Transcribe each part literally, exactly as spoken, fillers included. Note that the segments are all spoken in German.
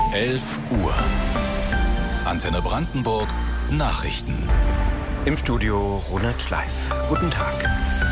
elf Uhr. Antenne Brandenburg Nachrichten. Im Studio Ronald Schleif. Guten Tag.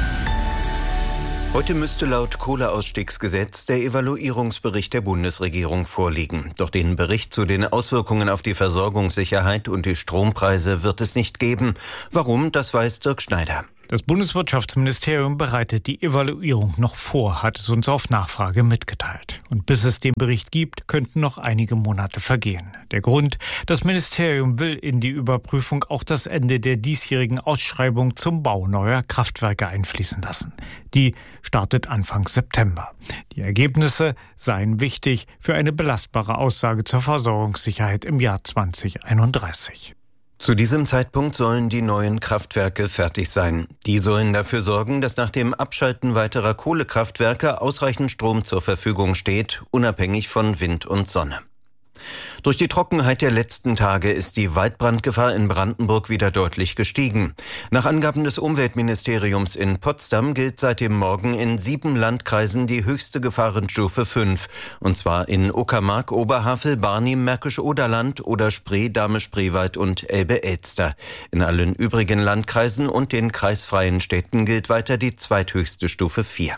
Heute müsste laut Kohleausstiegsgesetz der Evaluierungsbericht der Bundesregierung vorliegen. Doch den Bericht zu den Auswirkungen auf die Versorgungssicherheit und die Strompreise wird es nicht geben. Warum, das weiß Dirk Schneider. Das Bundeswirtschaftsministerium bereitet die Evaluierung noch vor, hat es uns auf Nachfrage mitgeteilt. Und bis es den Bericht gibt, könnten noch einige Monate vergehen. Der Grund: Das Ministerium will in die Überprüfung auch das Ende der diesjährigen Ausschreibung zum Bau neuer Kraftwerke einfließen lassen. Die startet Anfang September. Die Ergebnisse seien wichtig für eine belastbare Aussage zur Versorgungssicherheit im Jahr zwanzig einunddreißig. Zu diesem Zeitpunkt sollen die neuen Kraftwerke fertig sein. Die sollen dafür sorgen, dass nach dem Abschalten weiterer Kohlekraftwerke ausreichend Strom zur Verfügung steht, unabhängig von Wind und Sonne. Durch die Trockenheit der letzten Tage ist die Waldbrandgefahr in Brandenburg wieder deutlich gestiegen. Nach Angaben des Umweltministeriums in Potsdam gilt seit dem Morgen in sieben Landkreisen die höchste Gefahrenstufe fünf. Und zwar in Uckermark, Oberhavel, Barnim, Märkisch-Oderland, Oder-Spree, Dahme-Spreewald und Elbe-Elster. In allen übrigen Landkreisen und den kreisfreien Städten gilt weiter die zweithöchste Stufe vier.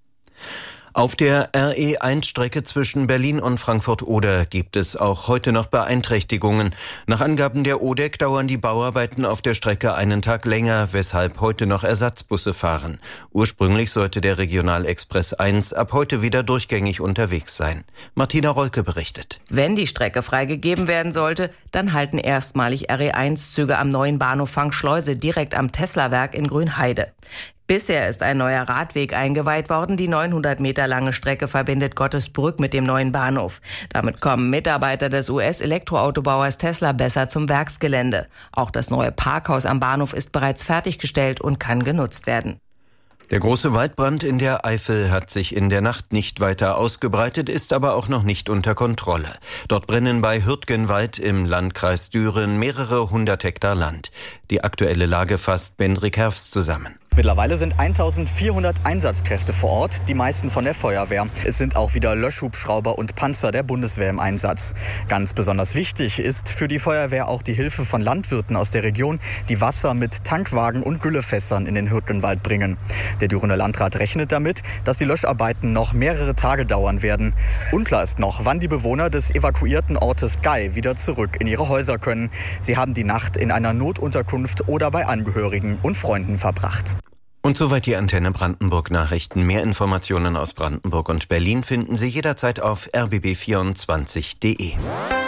Auf der R E eins Strecke zwischen Berlin und Frankfurt-Oder gibt es auch heute noch Beeinträchtigungen. Nach Angaben der O D E C dauern die Bauarbeiten auf der Strecke einen Tag länger, weshalb heute noch Ersatzbusse fahren. Ursprünglich sollte der Regionalexpress eins ab heute wieder durchgängig unterwegs sein. Martina Rolke berichtet. Wenn die Strecke freigegeben werden sollte, dann halten erstmalig R E eins Züge am neuen Bahnhof Fangschleuse direkt am Tesla-Werk in Grünheide. Bisher ist ein neuer Radweg eingeweiht worden. Die neunhundert Meter lange Strecke verbindet Gottesbrück mit dem neuen Bahnhof. Damit kommen Mitarbeiter des U S-Elektroautobauers Tesla besser zum Werksgelände. Auch das neue Parkhaus am Bahnhof ist bereits fertiggestellt und kann genutzt werden. Der große Waldbrand in der Eifel hat sich in der Nacht nicht weiter ausgebreitet, ist aber auch noch nicht unter Kontrolle. Dort brennen bei Hürtgenwald im Landkreis Düren mehrere hundert Hektar Land. Die aktuelle Lage fasst Bendrik Herfst zusammen. Mittlerweile sind eintausendvierhundert Einsatzkräfte vor Ort, die meisten von der Feuerwehr. Es sind auch wieder Löschhubschrauber und Panzer der Bundeswehr im Einsatz. Ganz besonders wichtig ist für die Feuerwehr auch die Hilfe von Landwirten aus der Region, die Wasser mit Tankwagen und Güllefässern in den Hürtgenwald bringen. Der Dürener Landrat rechnet damit, dass die Löscharbeiten noch mehrere Tage dauern werden. Unklar ist noch, wann die Bewohner des evakuierten Ortes Gei wieder zurück in ihre Häuser können. Sie haben die Nacht in einer Notunterkunft oder bei Angehörigen und Freunden verbracht. Und soweit die Antenne Brandenburg Nachrichten. Mehr Informationen aus Brandenburg und Berlin finden Sie jederzeit auf r b b vierundzwanzig punkt d e.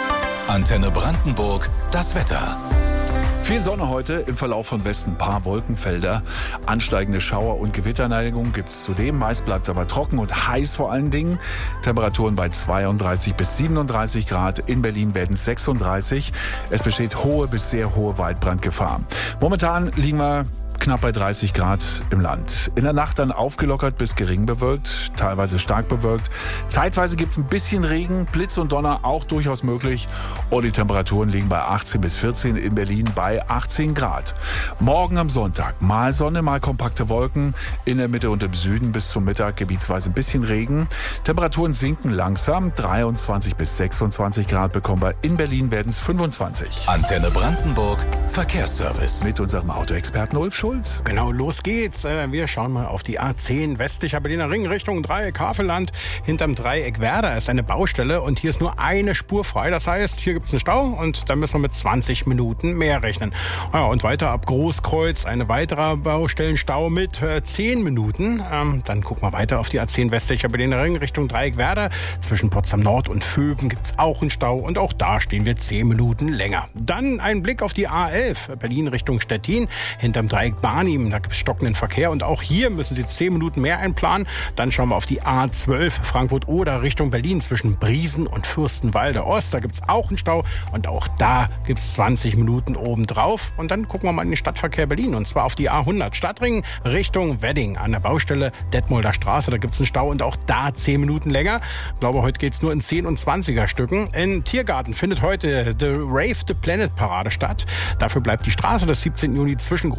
Antenne Brandenburg, das Wetter. Viel Sonne heute, im Verlauf von Westen ein paar Wolkenfelder. Ansteigende Schauer- und Gewitterneigung gibt es zudem. Meist bleibt es aber trocken und heiß vor allen Dingen. Temperaturen bei zweiunddreißig bis siebenunddreißig Grad. In Berlin werden es sechsunddreißig. Es besteht hohe bis sehr hohe Waldbrandgefahr. Momentan liegen wir knapp bei dreißig Grad im Land. In der Nacht dann aufgelockert bis gering bewölkt, teilweise stark bewölkt. Zeitweise gibt es ein bisschen Regen, Blitz und Donner auch durchaus möglich. Und die Temperaturen liegen bei achtzehn bis vierzehn, in Berlin bei achtzehn Grad. Morgen am Sonntag mal Sonne, mal kompakte Wolken. In der Mitte und im Süden bis zum Mittag gebietsweise ein bisschen Regen. Temperaturen sinken langsam. dreiundzwanzig bis sechsundzwanzig Grad bekommen wir. In Berlin werden es fünfundzwanzig. Antenne Brandenburg Verkehrsservice. Mit unserem Autoexperten Ulf Schulz. Genau, los geht's. Wir schauen mal auf die A zehn westlicher Berliner Ring Richtung Dreieck Havelland. Hinterm Dreieck Werder ist eine Baustelle und hier ist nur eine Spur frei. Das heißt, hier gibt's einen Stau und da müssen wir mit zwanzig Minuten mehr rechnen. Ja, und weiter ab Großkreuz eine weitere Baustellenstau mit äh, zehn Minuten. Ähm, dann gucken wir weiter auf die A zehn westlicher Berliner Ring Richtung Dreieck Werder. Zwischen Potsdam Nord und Vöben gibt's auch einen Stau und auch da stehen wir zehn Minuten länger. Dann ein Blick auf die A elf Berlin Richtung Stettin. Hinterm Dreieck Barnim, da gibt es stockenden Verkehr und auch hier müssen Sie zehn Minuten mehr einplanen. Dann schauen wir auf die A zwölf Frankfurt-Oder Richtung Berlin zwischen Briesen und Fürstenwalde Ost. Da gibt es auch einen Stau und auch da gibt es zwanzig Minuten obendrauf. Und dann gucken wir mal in den Stadtverkehr Berlin und zwar auf die A hundert Stadtring Richtung Wedding an der Baustelle Detmolder Straße. Da gibt es einen Stau und auch da zehn Minuten länger. Ich glaube, heute geht es nur in zehn und zwanziger Stücken. In Tiergarten findet heute The Rave the Planet Parade statt. Dafür bleibt die Straße des siebzehnten Juni zwischen Großer Stern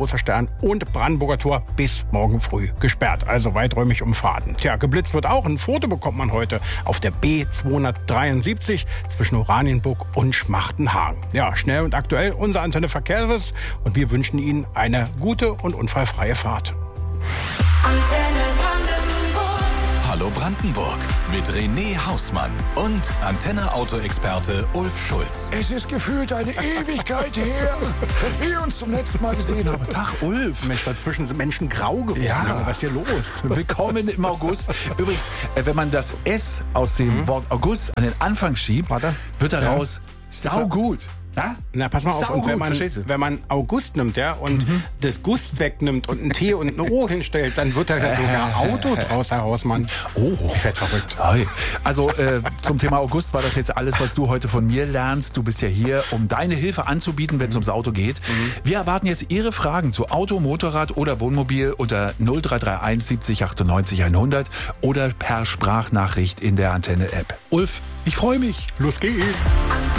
und Brandenburger Tor bis morgen früh gesperrt. Also weiträumig umfahren. Tja, geblitzt wird auch. Ein Foto bekommt man heute auf der B zweihundertdreiundsiebzig zwischen Oranienburg und Schmachtenhagen. Ja, schnell und aktuell unser Antenne Verkehrsservice und wir wünschen Ihnen eine gute und unfallfreie Fahrt. Antenne Brandenburg. Hallo Brandenburg mit René Hausmann und Antenne-Auto-Experte Ulf Schulz. Es ist gefühlt eine Ewigkeit her, dass wir uns zum letzten Mal gesehen haben. Tag, Ulf. Mensch, dazwischen sind Menschen grau geworden. Ja. Was ist hier los? Willkommen im August. Übrigens, wenn man das S aus dem mhm. Wort August an den Anfang schiebt, Warte. wird daraus ja. saugut. Ja? Na, pass mal auf, Sau und wenn, gut, man, wenn man August nimmt, ja, und mhm. das Gust wegnimmt und ein T und ein O hinstellt, dann wird da ja sogar Auto draus, Herr Hausmann. Oh, ich werd verrückt. Also äh, zum Thema August war das jetzt alles, was du heute von mir lernst. Du bist ja hier, um deine Hilfe anzubieten, wenn es ums Auto geht. Mhm. Wir erwarten jetzt Ihre Fragen zu Auto, Motorrad oder Wohnmobil unter null drei drei eins siebzig achtundneunzig hundert oder per Sprachnachricht in der Antenne-App. Ulf, ich freue mich. Los geht's.